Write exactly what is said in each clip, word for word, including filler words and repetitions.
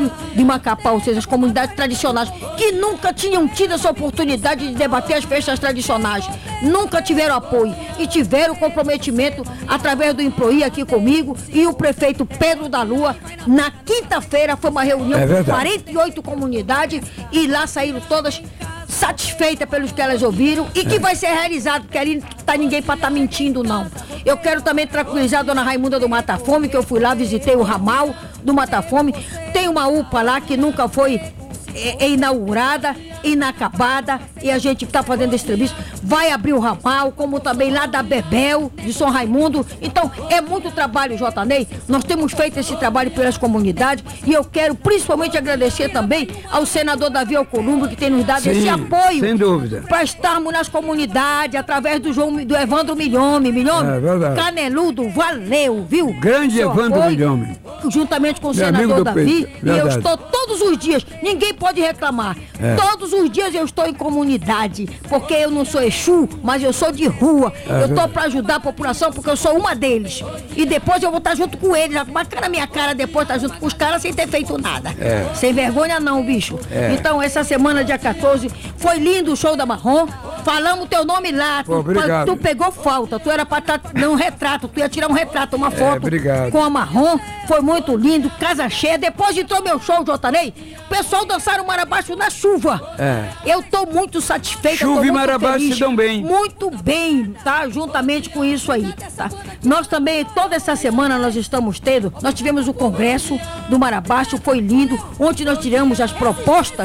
município de Macapá, ou seja, as comunidades tradicionais, que nunca tinham tido essa oportunidade de debater as festas tradicionais, nunca tiveram apoio e tiveram comprometimento através do IMPROI aqui comigo e o prefeito Pedro da Lua. Na quinta-feira foi uma reunião é com quarenta e oito comunidades e lá saíram todas satisfeitas pelos que elas ouviram e que é. vai ser realizado, porque ali não tá ninguém para estar tá mentindo, não. Eu quero também tranquilizar a dona Raimunda do Mata Fome, que eu fui lá, visitei o ramal do Mata Fome. Tem uma U P A lá que nunca foi é, é inaugurada, inacabada, e a gente está fazendo esse serviço. Vai abrir o ramal, como também lá da Bebel, de São Raimundo. Então, é muito trabalho, J. Ney. Nós temos feito esse trabalho pelas comunidades e eu quero principalmente agradecer também ao senador Davi Alcolumbre, que tem nos dado Sim, esse apoio. Sem dúvida. Para estarmos nas comunidades, através do João, do Evandro Milhome. Milhome, é verdade. Caneludo, valeu, viu? Grande Seu Evandro apoio, Milhome. Juntamente com o Meu senador Davi. Peito. E eu estou todos os dias, ninguém pode reclamar. É. Todos os dias eu estou em comunidade, porque eu não sou Exu, mas eu sou de rua. É, eu estou para ajudar a população, porque eu sou uma deles. E depois eu vou estar junto com eles. Bacana na minha cara depois estar junto com os caras sem ter feito nada. É. Sem vergonha não, bicho. É. Então, essa semana, dia quatorze, foi lindo o show da Marrom. Falamos teu nome lá. Pô, tu, tu pegou falta. Tu era para estar dando um retrato. Tu ia tirar um retrato, uma foto é, com a Marrom. Foi muito lindo, casa cheia. Depois entrou meu show, J. Ney. O pessoal dançaram Marabaixo na chuva. É. Eu tô muito satisfeita. Chuva e Marabaixo se dão bem. Muito bem, tá? Juntamente com isso aí, tá? Nós também, toda essa semana nós estamos tendo, nós tivemos o congresso do Marabaixo, foi lindo, onde nós tiramos as propostas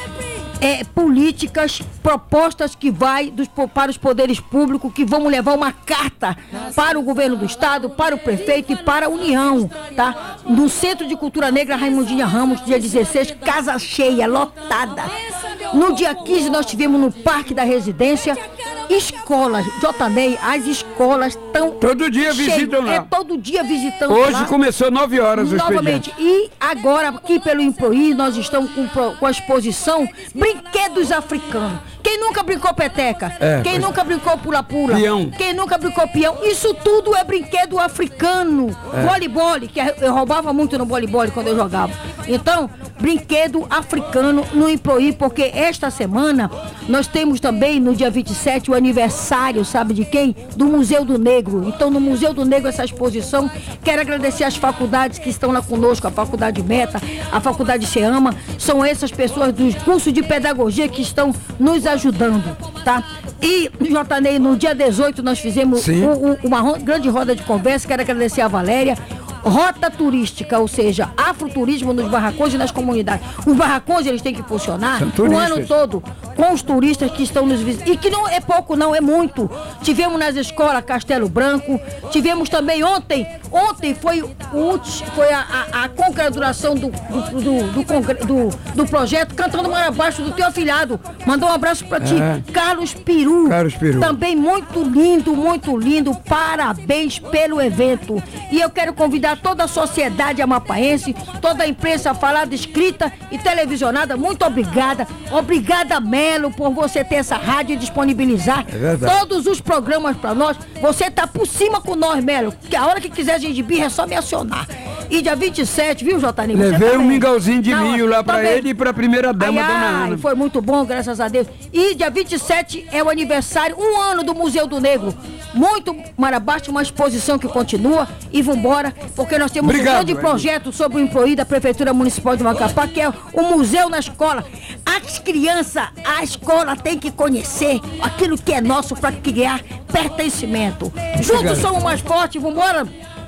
É, políticas, propostas que vai dos, para os poderes públicos, que vamos levar uma carta para o governo do estado, para o prefeito e para a União, tá? No Centro de Cultura Negra Raimundinha Ramos, dia dezesseis, casa cheia, lotada. No dia quinze nós tivemos no Parque da Residência escolas, J. Ney, as escolas estão todo dia cheias, visitam lá. É todo dia visitando Hoje lá. Começou nove horas o novamente. expediente. E agora aqui pelo IMPROI nós estamos com, com a exposição Brinquedos Africanos. Quem nunca brincou peteca? É, Quem pois... nunca brincou pula-pula? Peão. Quem nunca brincou peão? Isso tudo é brinquedo africano. É. Voleibol, que eu roubava muito no voleibol quando eu jogava. Então, brinquedo africano no IMPROI, porque esta semana nós temos também, no dia vinte e sete, o aniversário, sabe de quem? Do Museu do Negro. Então, no Museu do Negro, essa exposição, quero agradecer às faculdades que estão lá conosco, a Faculdade Meta, a Faculdade Seama, são essas pessoas dos cursos de pedagogia que estão nos ajudando, tá? E, J. Ney, no dia dezoito nós fizemos um, um, uma grande roda de conversa, quero agradecer a Valéria. Rota turística, ou seja, afroturismo nos barracões e nas comunidades. Os barracões, eles têm que funcionar o ano todo com os turistas que estão nos visitando. E que não é pouco não, é muito. Tivemos nas escolas Castelo Branco, tivemos também ontem, ontem foi, o, foi a, a, a concreturação do, do, do, do, do, do projeto Cantando Marabaixo do teu afilhado. Mandou um abraço pra ti, é. Carlos Peru. Carlos Peru. Também muito lindo, muito lindo. Parabéns pelo evento. E eu quero convidar toda a sociedade amapaense, toda a imprensa falada, escrita e televisionada, muito obrigada. Obrigada, Melo, por você ter essa rádio e disponibilizar é todos os programas para nós. Você tá por cima com nós, Melo, que a hora que quiser gengibirra é só me acionar. E dia vinte e sete, viu, J. Ney? Levei um mingauzinho de milho lá pra ele e pra primeira dama, ai, dona Ana. Foi muito bom, graças a Deus. E dia vinte e sete é o aniversário, um ano do Museu do Negro. Muito Marabaixo, uma exposição que continua. E vambora, porque nós temos Obrigado, um grande projeto sobre o IMPROI da Prefeitura Municipal de Macapá, que é o Museu na Escola. As crianças, a escola tem que conhecer aquilo que é nosso para criar pertencimento. Juntos somos mais fortes, vambora.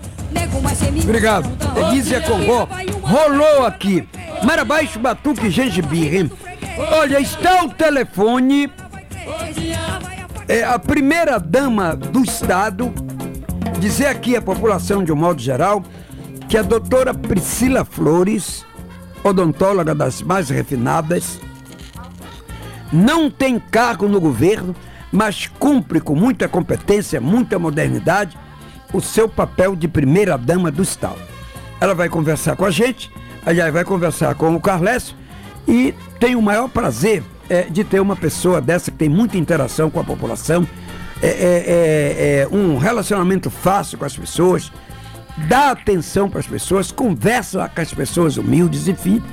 Obrigado. Elísia Congó, rolou aqui. Marabaixo, batuque, gengibre, hein? Olha, está o telefone. É a primeira dama do estado. Dizer aqui à população de um modo geral que a doutora Priscila Flores, odontóloga das mais refinadas, não tem cargo no governo, mas cumpre com muita competência, muita modernidade, o seu papel de primeira dama do estado. Ela vai conversar com a gente, aliás, vai conversar com o Carlécio, e tem o maior prazer é, de ter uma pessoa dessa que tem muita interação com a população, é, é, é, um relacionamento fácil com as pessoas, dá atenção para as pessoas, conversa com as pessoas humildes, enfim.